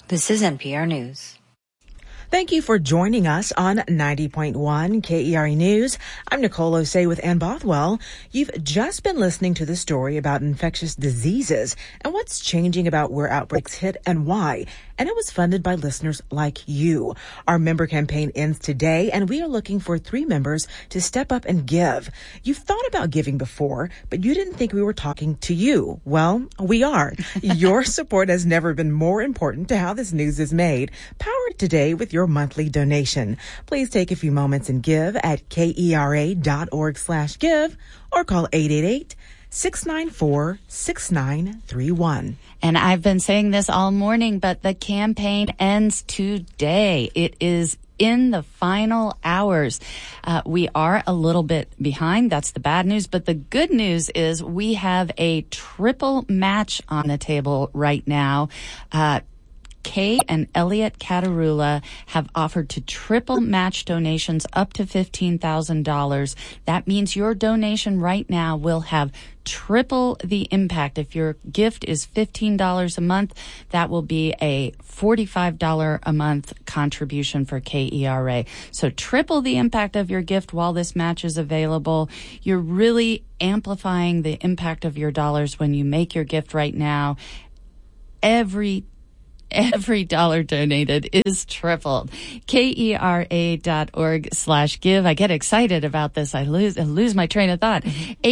This is NPR News. Thank you for joining us on 90.1 KERE News. I'm Nicole Osei with Ann Bothwell. You've just been listening to the story about infectious diseases and what's changing about where outbreaks hit and why. And it was funded by listeners like you. Our member campaign ends today, and we are looking for 3 members to step up and give. You've thought about giving before, but you didn't think we were talking to you. Well, we are. Your support has never been more important to how this news is made. Powered today with your monthly donation. Please take a few moments and give at kera.org/give or call 888-694-6931. And I've been saying this all morning, but the campaign ends today. It is in the final hours. We are a little bit behind. That's the bad news. But the good news is we have a triple match on the table right now. Kay and Elliot Catarula have offered to triple match donations up to $15,000. That means your donation right now will have triple the impact. If your gift is $15 a month, that will be a $45 a month contribution for KERA. So triple the impact of your gift while this match is available. You're really amplifying the impact of your dollars when you make your gift right now. Every dollar donated is tripled. KERA.org/give. I get excited about this. I lose my train of thought.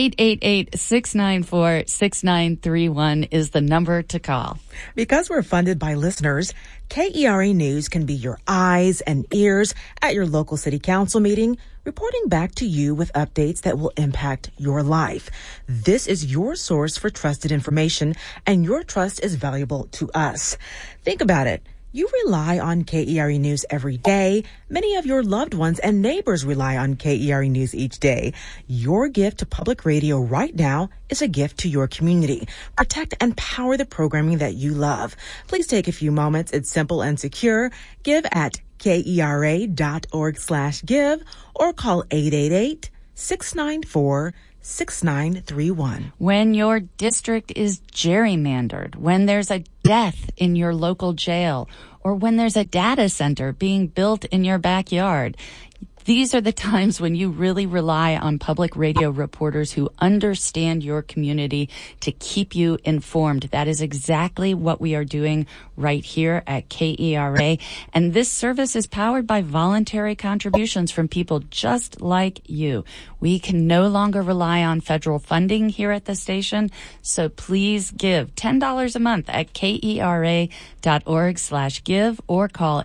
888-694-6931 is the number to call. Because we're funded by listeners, KERE News can be your eyes and ears at your local city council meeting, reporting back to you with updates that will impact your life. This is your source for trusted information, and your trust is valuable to us. Think about it. You rely on KERE News every day. Many of your loved ones and neighbors rely on KERE News each day. Your gift to public radio right now is a gift to your community. Protect and power the programming that you love. Please take a few moments. It's simple and secure. Give at kera.org/give or call 888-694-6931. When your district is gerrymandered, when there's a death in your local jail, or when there's a data center being built in your backyard, these are the times when you really rely on public radio reporters who understand your community to keep you informed. That is exactly what we are doing right here at KERA. And this service is powered by voluntary contributions from people just like you. We can no longer rely on federal funding here at the station, so please give $10 a month at kera.org/give or call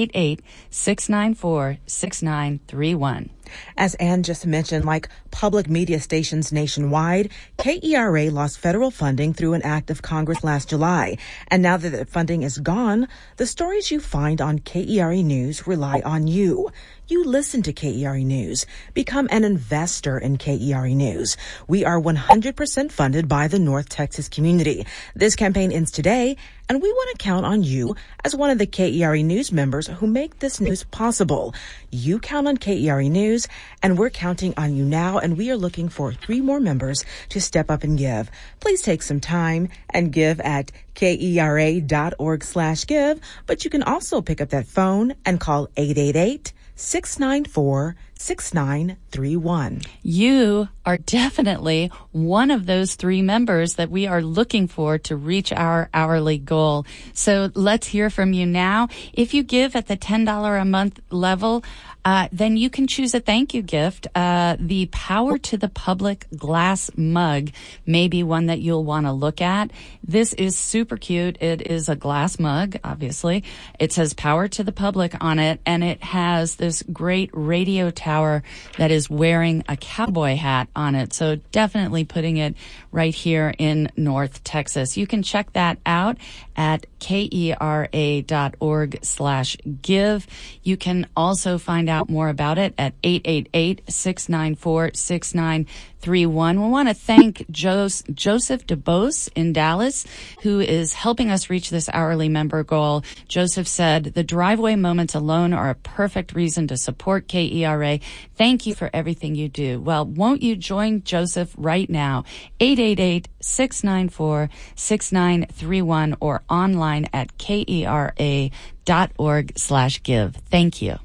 888-694-6931. As Ann just mentioned, like public media stations nationwide, KERA lost federal funding through an act of Congress last July. And now that the funding is gone, the stories you find on KERE News rely on you. You listen to KERE News. Become an investor in KERE News. We are 100% funded by the North Texas community. This campaign ends today, and we want to count on you as one of the KERE News members who make this news possible. You count on KERE News, and we're counting on you now, and we are looking for 3 more members to step up and give. Please take some time and give at kera.org/give, but you can also pick up that phone and call 888-694-6931. You are definitely one of those 3 members that we are looking for to reach our hourly goal. So let's hear from you now. If you give at the $10 a month level, then you can choose a thank you gift. The Power to the Public glass mug may be one that you'll want to look at. This is super cute. It is a glass mug, obviously. It says Power to the Public on it, and it has this great radio tower that is wearing a cowboy hat on it. So definitely putting it right here in North Texas. You can check that out at kera.org/give. You can also find out more about it at 888-694-6931. We want to thank Joseph DeBose in Dallas, who is helping us reach this hourly member goal. Joseph said, the driveway moments alone are a perfect reason to support KERA. Thank you for everything you do. Well, won't you join Joseph right now? 888-694-6931 or online at kera.org/give. Thank you.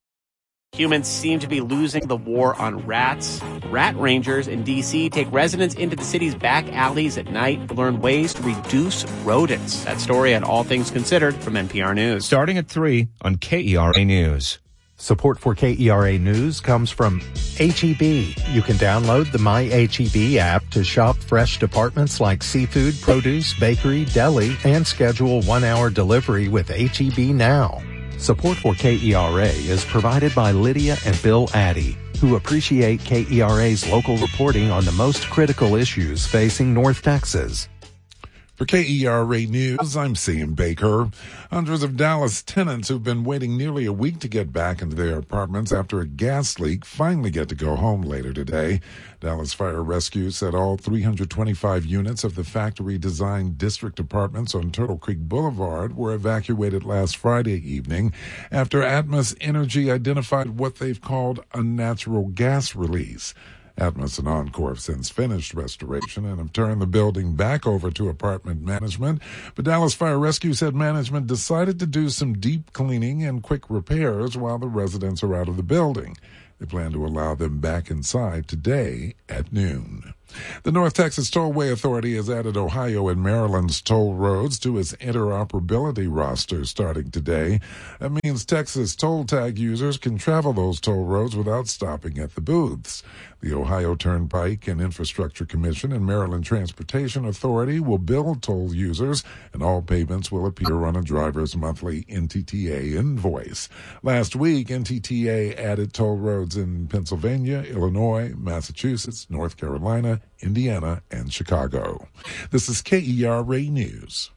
Humans seem to be losing the war on rats. Rat rangers in D.C. take residents into the city's back alleys at night to learn ways to reduce rodents. That story at All Things Considered from NPR News. Starting at 3 on KERA News. Support for KERA News comes from H-E-B. You can download the My H-E-B app to shop fresh departments like seafood, produce, bakery, deli, and schedule 1-hour delivery with H-E-B Now. Support for KERA is provided by Lydia and Bill Addy, who appreciate KERA's local reporting on the most critical issues facing North Texas. For KERA News, I'm Sam Baker. Hundreds of Dallas tenants who've been waiting nearly a week to get back into their apartments after a gas leak finally get to go home later today. Dallas Fire Rescue said all 325 units of the factory-designed district apartments on Turtle Creek Boulevard were evacuated last Friday evening after Atmos Energy identified what they've called a natural gas release. Atmos and Encore have since finished restoration and have turned the building back over to apartment management. But Dallas Fire Rescue said management decided to do some deep cleaning and quick repairs while the residents are out of the building. They plan to allow them back inside today at noon. The North Texas Tollway Authority has added Ohio and Maryland's toll roads to its interoperability roster starting today. That means Texas toll tag users can travel those toll roads without stopping at the booths. The Ohio Turnpike and Infrastructure Commission and Maryland Transportation Authority will bill toll users, and all payments will appear on a driver's monthly NTTA invoice. Last week, NTTA added toll roads in Pennsylvania, Illinois, Massachusetts, North Carolina, Indiana, and Chicago. This is KERA News.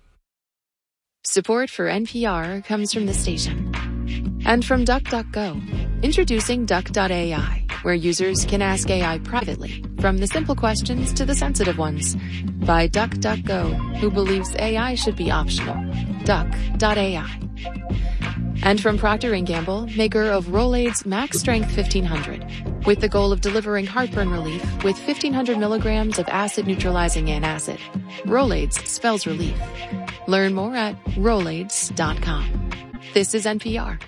Support for NPR comes from the station and from DuckDuckGo. Introducing Duck.ai, where users can ask AI privately, from the simple questions to the sensitive ones. By DuckDuckGo, who believes AI should be optional. Duck.ai. And from Procter & Gamble, maker of Rolaids Max Strength 1500, with the goal of delivering heartburn relief with 1,500 milligrams of acid-neutralizing antacid. Rolaids spells relief. Learn more at Rolaids.com. This is NPR.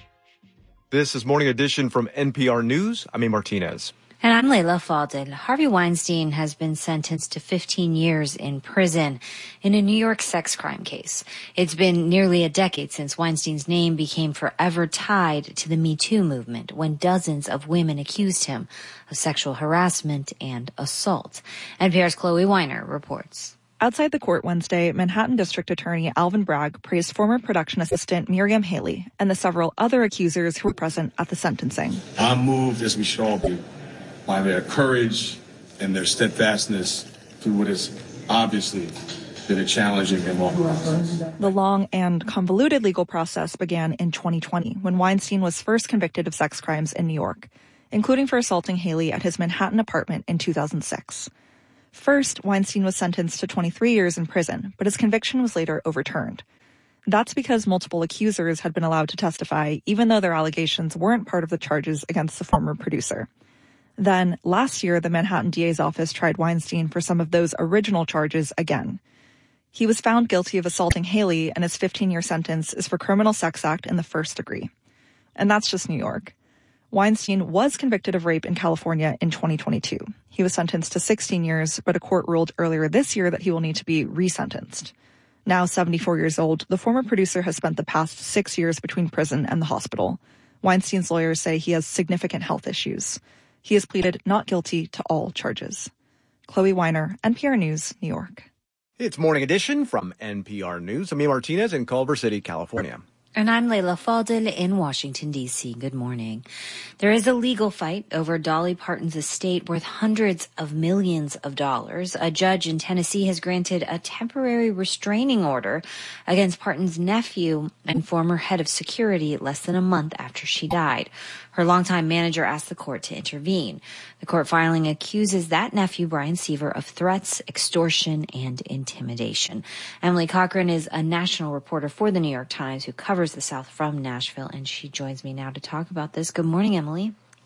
This is Morning Edition from NPR News. I'm A. Martinez. And I'm Layla Fadel. Harvey Weinstein has been sentenced to 15 years in prison in a New York sex crime case. It's been nearly a decade since Weinstein's name became forever tied to the Me Too movement, when dozens of women accused him of sexual harassment and assault. NPR's Chloe Weiner reports. Outside the court Wednesday, Manhattan District Attorney Alvin Bragg praised former production assistant Miriam Haley and the several other accusers who were present at the sentencing. I'm moved, as we should all be, by their courage and their steadfastness through what has obviously been a challenging and long process. The long and convoluted legal process began in 2020 when Weinstein was first convicted of sex crimes in New York, including for assaulting Haley at his Manhattan apartment in 2006. First, Weinstein was sentenced to 23 years in prison, but his conviction was later overturned. That's because multiple accusers had been allowed to testify, even though their allegations weren't part of the charges against the former producer. Then, last year, the Manhattan DA's office tried Weinstein for some of those original charges again. He was found guilty of assaulting Haley, and his 15-year sentence is for criminal sex act in the first degree. And that's just New York. Weinstein was convicted of rape in California in 2022. He was sentenced to 16 years, but a court ruled earlier this year that he will need to be resentenced. Now 74 years old, the former producer has spent the past 6 years between prison and the hospital. Weinstein's lawyers say he has significant health issues. He has pleaded not guilty to all charges. Chloe Weiner, NPR News, New York. It's Morning Edition from NPR News. I'm A. Martinez in Culver City, California. And I'm Layla Fadel in Washington, D.C. Good morning. There is a legal fight over Dolly Parton's estate worth hundreds of millions of dollars. A judge in Tennessee has granted a temporary restraining order against Parton's nephew and former head of security less than a month after she died. Her longtime manager asked the court to intervene. The court filing accuses that nephew, Brian Seaver, of threats, extortion, and intimidation. Emily Cochran is a national reporter for the New York Times who covers the South from Nashville, and she joins me now to talk about this. Good morning, Emily.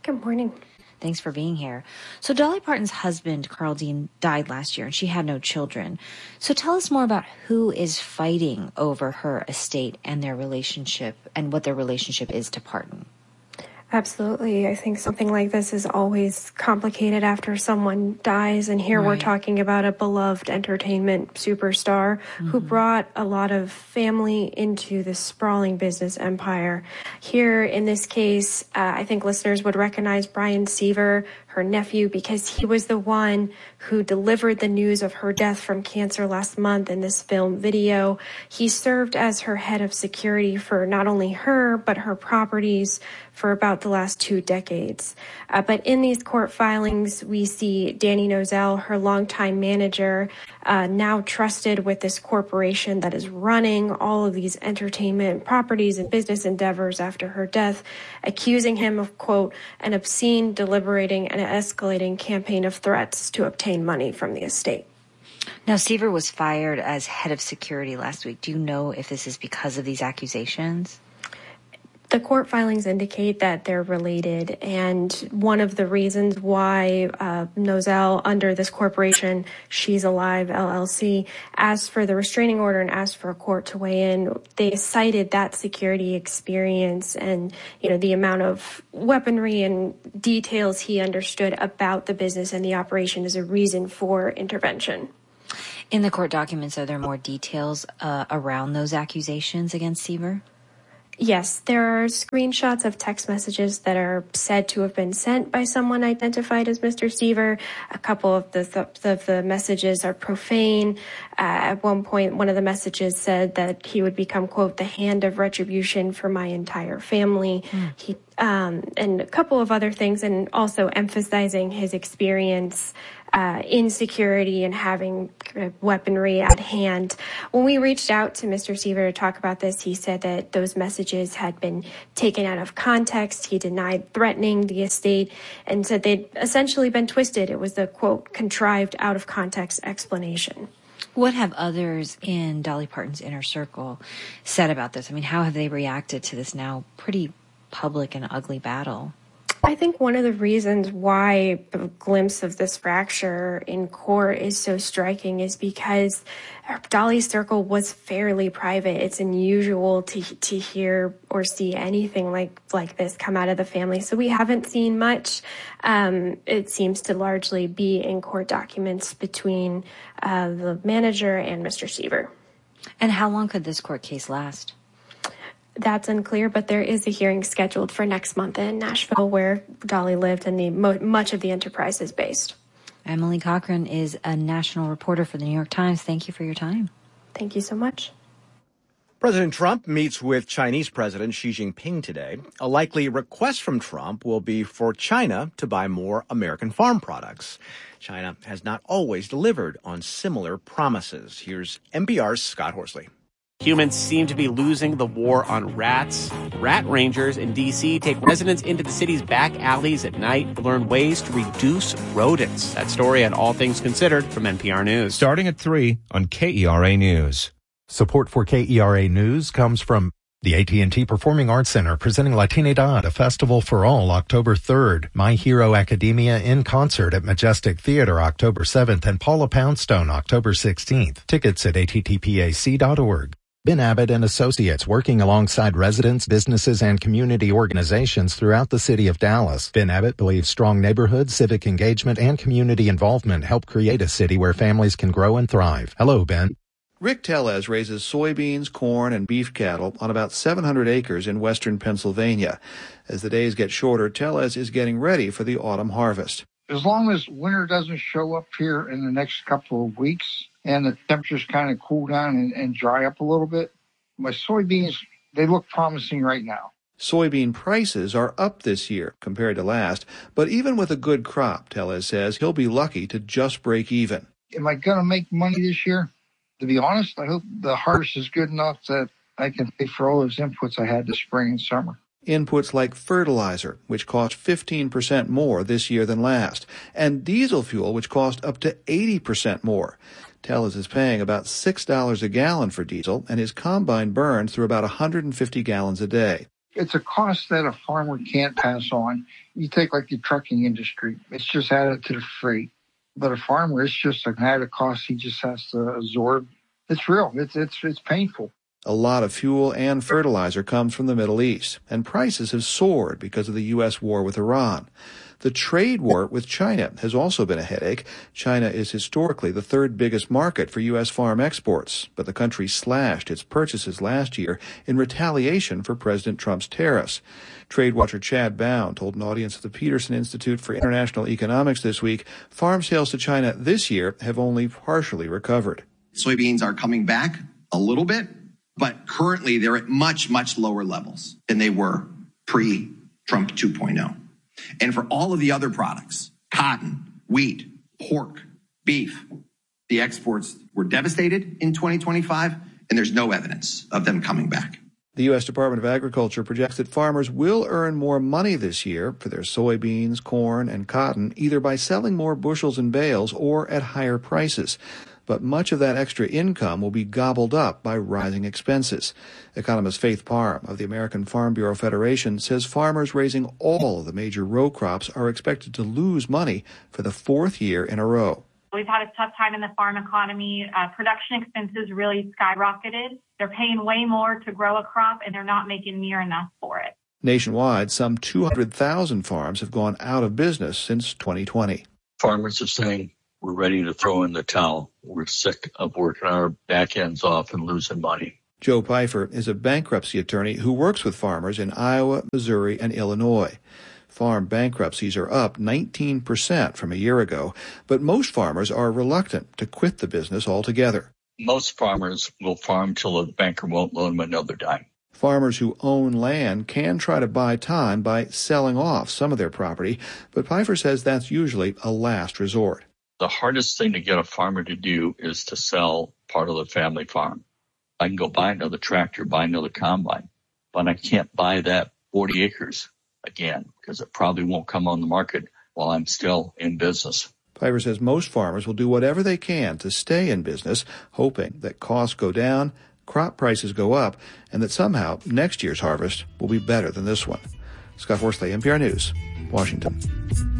Good morning. Thanks for being here. So Dolly Parton's husband, Carl Dean, died last year, and she had no children. So tell us more about who is fighting over her estate and their relationship and what their relationship is to Parton. Absolutely. I think something like this is always complicated after someone dies. And here we're talking about a beloved entertainment superstar who brought a lot of family into this sprawling business empire. Here in this case, I think listeners would recognize Brian Seaver, her nephew, because he was the one who delivered the news of her death from cancer last month in this film video. He served as her head of security for not only her, but her properties for about the last 2 decades. But in these court filings, we see Danny Nozell, her longtime manager, now trusted with this corporation that is running all of these entertainment properties and business endeavors after her death, accusing him of, quote, an obscene, deliberating, and escalating campaign of threats to obtain money from the estate. Now, Seaver was fired as head of security last week. Do you know if this is because of these accusations? The court filings indicate that they're related, and one of the reasons why Nozell, under this corporation, She's Alive LLC, asked for the restraining order and asked for a court to weigh in, they cited that security experience and, you know, the amount of weaponry and details he understood about the business and the operation as a reason for intervention. In the court documents, are there more details around those accusations against Seaver? Yes, there are screenshots of text messages that are said to have been sent by someone identified as Mr. Seaver. A couple of the messages are profane. At one point, one of the messages said that he would become, quote, the hand of retribution for my entire family. He and a couple of other things, and also emphasizing his experience in security and having weaponry at hand. When we reached out to Mr. Seaver to talk about this, he said that those messages had been taken out of context. He denied threatening the estate and said they'd essentially been twisted. It was the, quote, contrived out of context explanation. What have others in Dolly Parton's inner circle said about this? I mean, how have they reacted to this now pretty public and ugly battle? I think one of the reasons why a glimpse of this fracture in court is so striking is because Dolly's circle was fairly private. It's unusual to hear or see anything like this come out of the family. So we haven't seen much. It seems to largely be in court documents between the manager and Mr. Seaver. And how long could this court case last? That's unclear, but there is a hearing scheduled for next month in Nashville where Dolly lived and much of the enterprise is based. Emily Cochran is a national reporter for the New York Times. Thank you for your time. Thank you so much. President Trump meets with Chinese President Xi Jinping today. A likely request from Trump will be for China to buy more American farm products. China has not always delivered on similar promises. Here's NPR's Scott Horsley. Humans seem to be losing the war on rats. Rat rangers in D.C. take residents into the city's back alleys at night to learn ways to reduce rodents. That story at All Things Considered from NPR News. Starting at 3 on KERA News. Support for KERA News comes from the AT&T Performing Arts Center presenting Latinidad, a festival for all, October 3rd. My Hero Academia in concert at Majestic Theater, October 7th, and Paula Poundstone, October 16th. Tickets at attpac.org. Ben Abbott and Associates, working alongside residents, businesses, and community organizations throughout the city of Dallas. Ben Abbott believes strong neighborhood, civic engagement, and community involvement help create a city where families can grow and thrive. Hello, Ben. Rick Tellez raises soybeans, corn, and beef cattle on about 700 acres in western Pennsylvania. As the days get shorter, Tellez is getting ready for the autumn harvest. As long as winter doesn't show up here in the next couple of weeks and the temperatures kind of cool down and dry up a little bit, my soybeans, they look promising right now. Soybean prices are up this year compared to last, but even with a good crop, Tellez says he'll be lucky to just break even. Am I going to make money this year? To be honest, I hope the harvest is good enough that I can pay for all those inputs I had this spring and summer. Inputs like fertilizer, which cost 15% more this year than last, and diesel fuel, which cost up to 80% more. Tellez is paying about $6 a gallon for diesel, and his combine burns through about 150 gallons a day. It's a cost that a farmer can't pass on. You take like the trucking industry. It's just added to the freight. But a farmer, it's just an added cost he just has to absorb. It's real. It's painful. A lot of fuel and fertilizer comes from the Middle East, and prices have soared because of the U.S. war with Iran. The trade war with China has also been a headache. China is historically the third biggest market for U.S. farm exports, but the country slashed its purchases last year in retaliation for President Trump's tariffs. Trade watcher Chad Bown told an audience at the Peterson Institute for International Economics this week farm sales to China this year have only partially recovered. Soybeans are coming back a little bit, but currently they're at much, much lower levels than they were pre-Trump 2.0. And for all of the other products, cotton, wheat, pork, beef, the exports were devastated in 2025, and there's no evidence of them coming back. The U.S. Department of Agriculture projects that farmers will earn more money this year for their soybeans, corn, and cotton, either by selling more bushels and bales or at higher prices. But much of that extra income will be gobbled up by rising expenses. Economist Faith Parham of the American Farm Bureau Federation says farmers raising all of the major row crops are expected to lose money for the fourth year in a row. We've had a tough time in the farm economy. Production expenses really skyrocketed. They're paying way more to grow a crop, and they're not making near enough for it. Nationwide, some 200,000 farms have gone out of business since 2020. Farmers are saying, we're ready to throw in the towel. We're sick of working our back ends off and losing money. Joe Pfeiffer is a bankruptcy attorney who works with farmers in Iowa, Missouri, and Illinois. Farm bankruptcies are up 19% from a year ago, but most farmers are reluctant to quit the business altogether. Most farmers will farm till the banker won't loan them another dime. Farmers who own land can try to buy time by selling off some of their property, but Pfeiffer says that's usually a last resort. The hardest thing to get a farmer to do is to sell part of the family farm. I can go buy another tractor, buy another combine, but I can't buy that 40 acres again because it probably won't come on the market while I'm still in business. Pfeiffer says most farmers will do whatever they can to stay in business, hoping that costs go down, crop prices go up, and that somehow next year's harvest will be better than this one. Scott Horsley, NPR News, Washington.